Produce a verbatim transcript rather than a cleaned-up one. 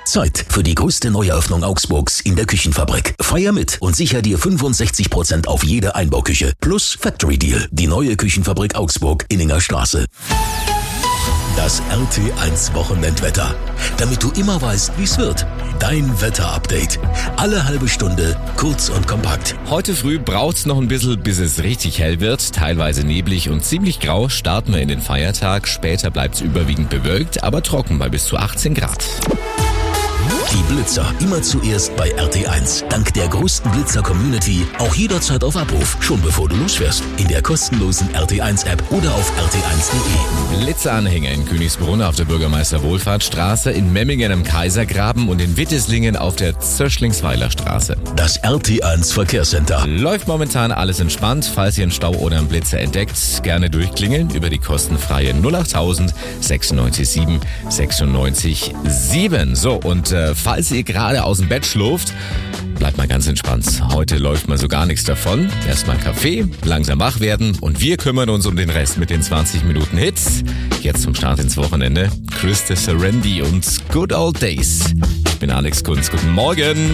Zeit für die größte Neueröffnung Augsburgs in der Küchenfabrik. Feier mit und sicher dir fünfundsechzig Prozent auf jede Einbauküche. Plus Factory Deal. Die neue Küchenfabrik Augsburg, Inninger Straße. Das R T eins Wochenendwetter. Damit du immer weißt, wie's wird. Dein Wetterupdate. Alle halbe Stunde, kurz und kompakt. Heute früh braucht's noch ein bisschen, bis es richtig hell wird. Teilweise neblig und ziemlich grau starten wir in den Feiertag. Später bleibt's überwiegend bewölkt, aber trocken bei bis zu achtzehn Grad. Die Blitzer immer zuerst bei R T eins. Dank der größten Blitzer-Community auch jederzeit auf Abruf, schon bevor du losfährst. In der kostenlosen R T eins App oder auf r t eins punkt de. Blitzeranhänger in Königsbrunn auf der Bürgermeister-Wohlfahrtsstraße, in Memmingen am Kaisergraben und in Wittislingen auf der Zöschlingsweiler Straße. Das R T eins Verkehrscenter. Läuft momentan alles entspannt. Falls ihr einen Stau oder einen Blitzer entdeckt, gerne durchklingeln über die kostenfreie null achttausend sechsundneunzig sieben sechsundneunzig sieben. So, und äh, falls ihr gerade aus dem Bett schlurft, bleibt mal ganz entspannt. Heute läuft mal so gar nichts davon. Erstmal Kaffee, langsam wach werden und wir kümmern uns um den Rest mit den zwanzig Minuten Hits. Jetzt zum Start ins Wochenende. Krista Serendi und Good Old Days. Ich bin Alex Kunz. Guten Morgen.